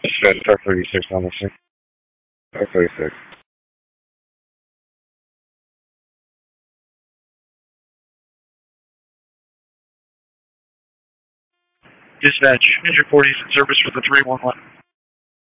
Dispatch, Star 36 on the scene. Star 36. Dispatch, Ninja 40 is in service for the 311.